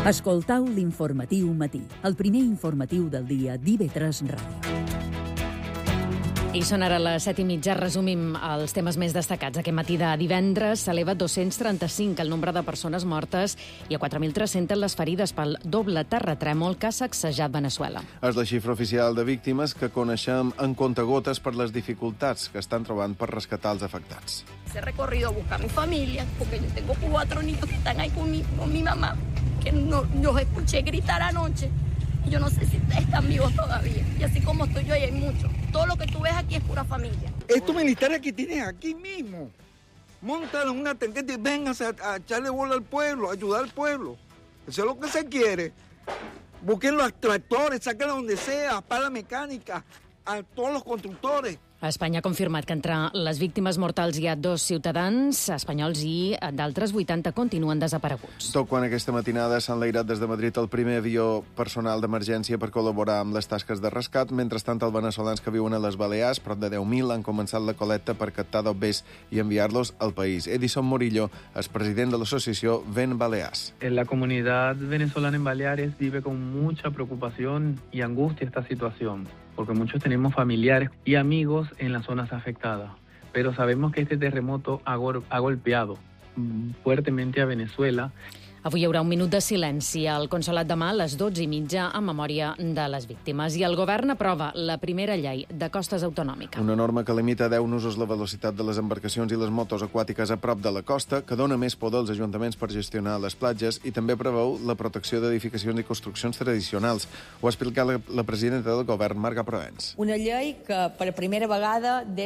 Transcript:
Escoltau l'informatiu matí, el primer informatiu del dia d'IV3 Ràdio. I són ara les 7:30. Resumim els temes més destacats. Aquest matí de divendres s'eleva 235 el nombre de persones mortes i a 4.300 les ferides pel doble terratrèmol que ha sacsejat Veneçuela. És la xifra oficial de víctimes que coneixem en comptagotes per les dificultats que estan trobant per rescatar els afectats. He recorrido a buscar a mi familia, porque yo tengo 4 niños que están ahí con mi mamá, que no, los escuché gritar anoche. Yo no sé si están vivos todavía. Y así como estoy yo, ahí hay muchos. Todo lo que tú ves aquí es pura familia. Estos militares que tienes aquí mismo, montan una tanqueta y vengan a echarle bola al pueblo, a ayudar al pueblo. Eso es lo que se quiere. Busquen los tractores, sáquenlo donde sea, para la mecánica, a todos los constructores. Espanya ha confirmat que entre les víctimes mortals hi ha 2 ciutadans espanyols i d'altres 80 continuen desapareguts. Tot quan aquesta matinada s'ha enlairat des de Madrid el primer avió personal d'emergència per col·laborar amb les tasques de rescat. Mentrestant, els veneçolans que viuen a les Balears, prop de 10.000, han començat la col·lecta per captar dobbers i enviar-los al país. Edison Morillo és president de l'associació Ven Balears. La comunidad venezolana en Baleares vive con mucha preocupación y angustia esta situación, porque muchos tenemos familiares y amigos en las zonas afectadas, pero sabemos que este terremoto ha golpeado fuertemente a Venezuela. Avui hi haurà un minut de silenci al Consolat demà a les 12:30 en memòria de les víctimes. I el govern aprova la primera llei de costes autonòmica. Una norma que limita a 10 nusos la velocitat de les embarcacions i les motos aquàtiques a prop de la costa, que dona més poder als ajuntaments per gestionar les platges i també preveu la protecció d'edificacions i construccions tradicionals. Ho ha explicat la presidenta del govern, Marga Proens. Una llei que per primera vegada